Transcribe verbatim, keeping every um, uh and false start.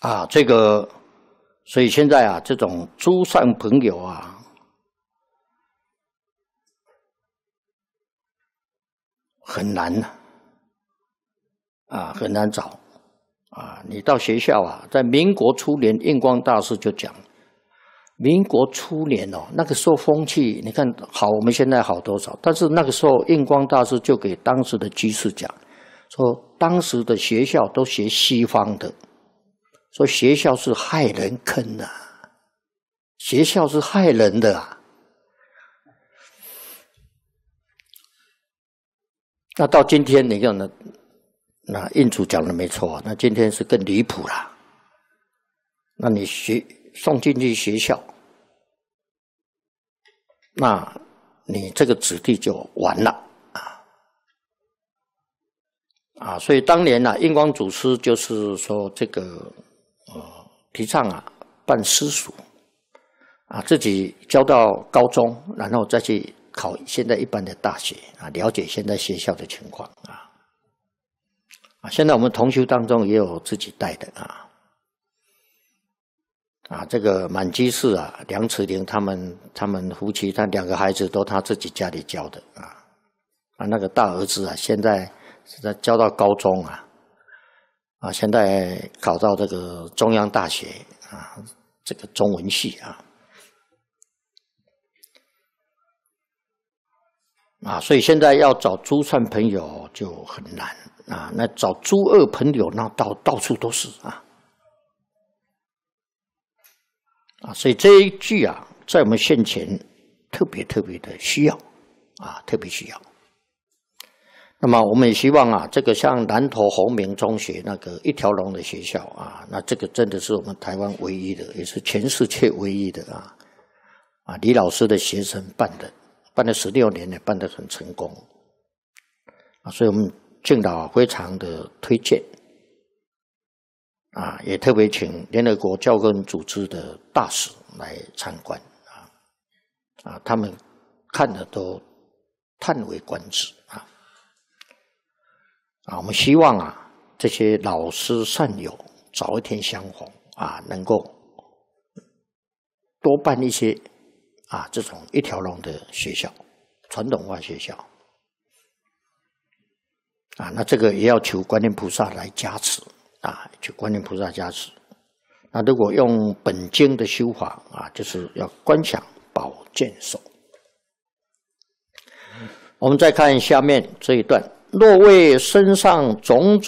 啊，这个，所以现在啊，这种诸善朋友啊，很难啊，很难找啊。你到学校啊，在民国初年，印光大师就讲，民国初年哦，那个时候风气，你看好，我们现在好多少？但是那个时候，印光大师就给当时的居士讲，说当时的学校都学西方的。说学校是害人坑啊，学校是害人的啊。那到今天，你看呢？那印主讲的没错啊，那今天是更离谱了。那你学送进去学校，那你这个子弟就完了啊！啊，所以当年啊，印光祖师就是说这个。呃，提倡啊，办私塾，啊，自己教到高中，然后再去考现在一般的大学啊，了解现在学校的情况啊。啊，现在我们同修当中也有自己带的啊。啊，这个满居士啊，梁慈玲他们他们夫妻，他两个孩子都他自己家里教的啊。啊，那个大儿子啊，现在是在教到高中啊。啊，现在考到这个中央大学啊，这个中文系啊，啊，所以现在要找诸善朋友就很难啊。那找诸恶朋友，那到到处都是啊，啊，所以这一句啊，在我们现前特别特别的需要啊，特别需要。那么我们也希望啊，这个像南投弘明中学那个一条龙的学校啊，那这个真的是我们台湾唯一的，也是全世界唯一的啊！啊，李老师的学生办的，办了十六年了，办得很成功啊，所以我们敬老非常的推荐啊，也特别请联合国教科文组织的大使来参观啊，啊，他们看的都叹为观止啊。啊，我们希望啊，这些老师善友早一天相逢啊，能够多办一些啊这种一条龙的学校，传统化学校啊。那这个也要求观音菩萨来加持啊，求观音菩萨加持。那如果用本经的修法啊，就是要观想宝剑手。我们再看下面这一段。若为身上种